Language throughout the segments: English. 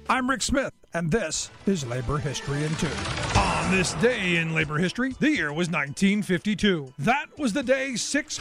I'm Rick Smith, and this is Labor History in 2. On this day in labor history, the year was 1952. That was the day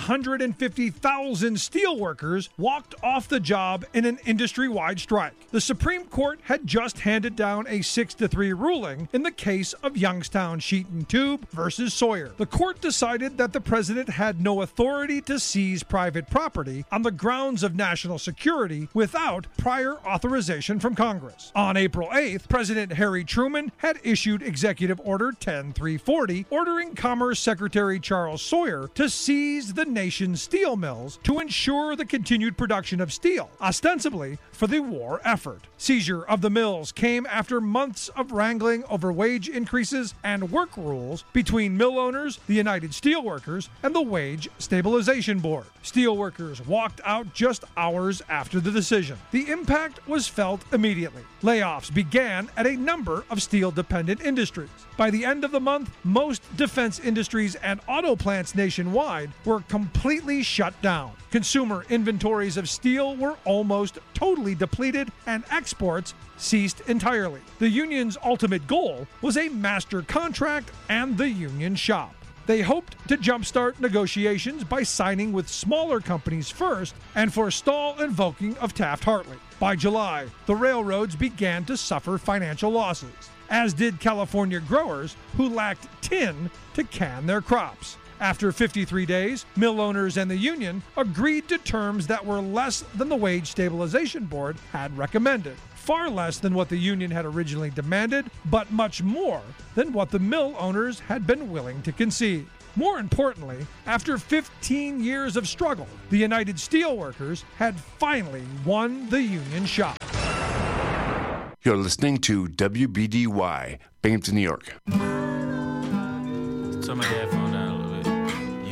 650,000 steelworkers walked off the job in an industry-wide strike. The Supreme Court had just handed down a 6-3 ruling in the case of Youngstown Sheet and Tube versus Sawyer. The court decided that the president had no authority to seize private property on the grounds of national security without prior authorization from Congress. On April 8th, President Harry Truman had issued Executive Order 10340, ordering Commerce Secretary Charles Sawyer to seize the nation's steel mills to ensure the continued production of steel, ostensibly for the war effort. Seizure of the mills came after months of wrangling over wage increases and work rules between mill owners, the United Steelworkers, and the Wage Stabilization Board. Steelworkers walked out just hours after the decision. The impact was felt immediately. Layoffs began at a number of steel-dependent industries. By the end of the month, most defense industries and auto plants nationwide were completely shut down. Consumer inventories of steel were almost totally depleted, and exports ceased entirely. The union's ultimate goal was a master contract and the union shop. They hoped to jumpstart negotiations by signing with smaller companies first and forestall invoking of Taft-Hartley. By July, the railroads began to suffer financial losses, as did California growers who lacked tin to can their crops. After 53 days, mill owners and the union agreed to terms that were less than the Wage Stabilization Board had recommended. Far less than what the union had originally demanded, but much more than what the mill owners had been willing to concede. More importantly, after 15 years of struggle, the United Steelworkers had finally won the union shop. You're listening to WBDY, Binghamton, New York. Somebody have fun.